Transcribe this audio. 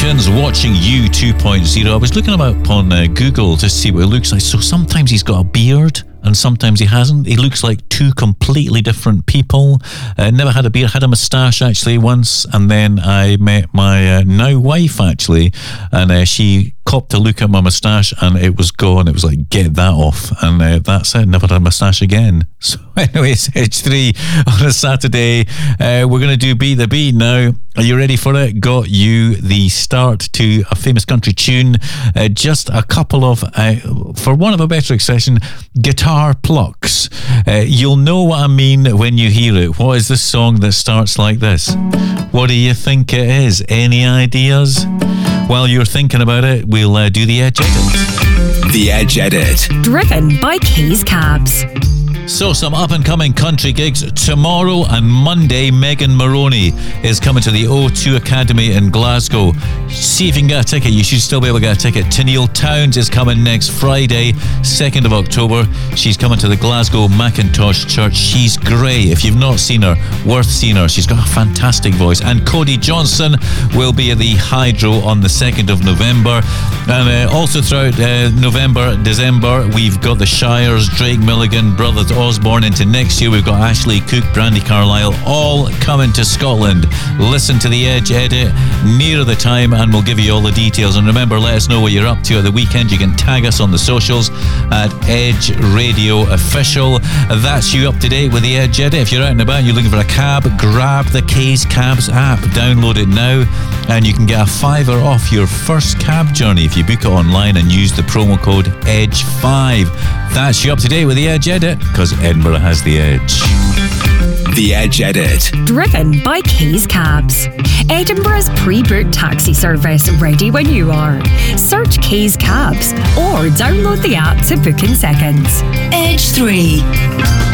Americans watching You 2.0. I was looking him up on Google to see what it looks like. So sometimes he's got a beard and sometimes he hasn't. He looks like two completely different people. Never had a beard, had a moustache actually once, and then I met my now wife actually, and she copped a look at my moustache and it was gone. It was like, get that off, and that's it. Never had a moustache again. So anyways, Edge 3 on a Saturday. We're going to do Beat the Beat now. Are you ready for it? Got you the start to a famous country tune. Just a couple of, for want of a better expression, guitar plucks. You'll know what I mean when you hear it. What is this song that starts like this? What do you think it is? Any ideas? While you're thinking about it, we'll do the Edge Edit. The Edge Edit. Driven by K's Cabs. So some up-and-coming country gigs tomorrow and Monday. Megan Maroney is coming to the O2 Academy in Glasgow. See if you can get a ticket. You should still be able to get a ticket. Tenille Townes is coming next Friday, 2nd of October. She's coming to the Glasgow Macintosh Church. She's great. If you've not seen her, worth seeing her. She's got a fantastic voice. And Cody Johnson will be at the Hydro on the 2nd of November. And also throughout November, December, we've got the Shires, Drake Milligan, Brothers Osborne. Into next year, we've got Ashley Cook, Brandy Carlisle, all coming to Scotland. Listen to the Edge Edit nearer the time and we'll give you all the details. And remember, let us know what you're up to at the weekend. You can tag us on the socials at Edge Radio Official. That's you up to date with the Edge Edit. If you're out and about and you're looking for a cab, grab the K's Cabs app. Download it now and you can get a $5 off your first cab journey if you book it online and use the promo code EDGE5. That's you up to date with the Edge Edit, because Edinburgh has the edge. The Edge Edit. Driven by K's Cabs. Edinburgh's pre-booked taxi service, ready when you are. Search K's Cabs or download the app to book in seconds. Edge 3.